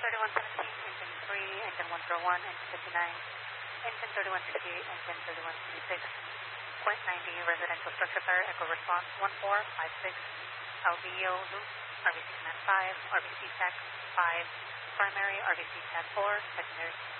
3117, engine 3, engine 101, engine 59, engine 3158, engine 3126. Point 90, residential structure fire, echo response 1456, Alveo loop, RBC command 5, RBC tech 5, primary, RBC tech 4, secondary.